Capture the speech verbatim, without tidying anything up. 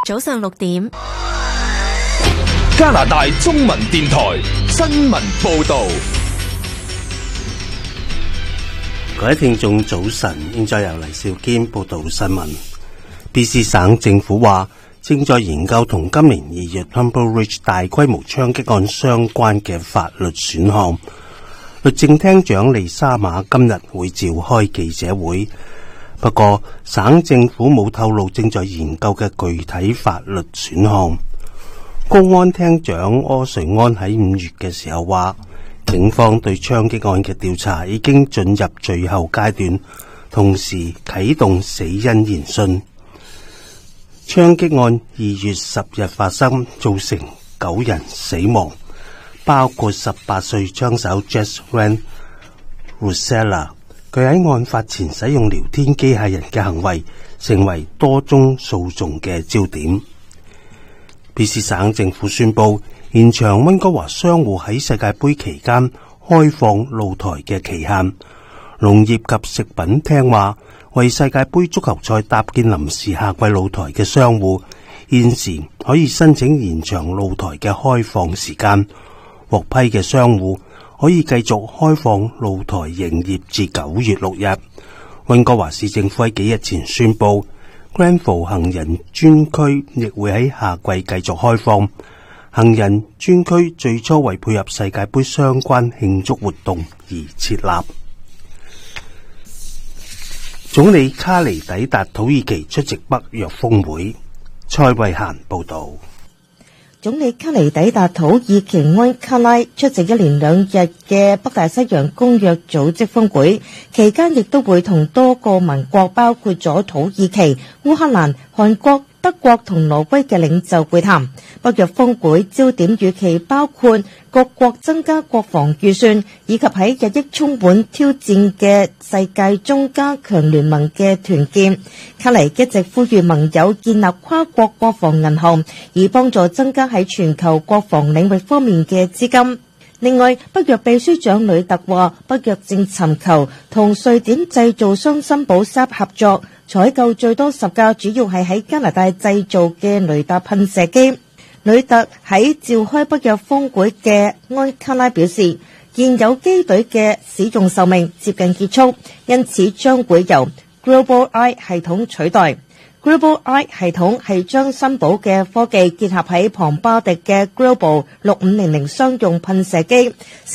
早上六點， 加拿大中文電台新聞報道。 各位聽眾早晨，現在由黎少堅報道新聞。B C 省政府話正在研究同今年二月 Humber Ridge 大規模槍擊案相關嘅法律選項。律政廳長利沙馬今日會召開記者會，不過省政府冇透露正在研究嘅具體法律選項。公安廳長柯瑞安喺五月嘅時候話，警方對槍擊案嘅調查已經進入最後階段，同時啟動死因研訊。槍擊案二月十日發生，造成九人死亡，包括十八歲槍手 Jess Van Rosella。佢喺案發前使用聊天機械人嘅行為，成為多宗訴訟嘅焦點。B C 省政府宣布延長溫哥華商戶喺世界盃期間開放露台嘅期限。農業及食品廳話，為世界盃足球賽搭建臨時夏季露台嘅商戶，現時可以申請延長露台嘅開放時間。獲批嘅商戶可以繼續開放露台營業至九月六日。溫哥華市政府喺幾日前宣布，Granville 行人專區亦會喺夏季繼續開放。行人專區最初為配合世界盃相關慶祝活動而設立。總理卡尼抵達土耳其出席北約峰會。蔡慧嫻報道。 總理卡尼抵達土耳其安卡拉出席一連兩日嘅北大西洋公約組織峰會，期間亦都會同多個盟國，包括咗土耳其、烏克蘭、韓國、德國同挪威嘅領袖會談。北約峰會焦點預期包括各國增加國防預算，以及喺日益充滿挑戰嘅世界中加強聯盟嘅團結。卡尼一直呼籲盟友建立跨國國防銀行，以幫助增加喺全球國防領域方面嘅資金。另外，北約秘書長呂特話，北約正尋求同瑞典製造商森寶 S A P 合作，採購最多十架主要係喺加拿大製造嘅雷達噴射機。呂特喺召開北約峰會嘅安卡拉表示，現有機隊嘅使用壽命接近結束，因此將會由 Global Eye 系統取代。Global Eye 系統係將森寶嘅科技結合喺龐巴迪嘅 Global 六五零零商用噴射機。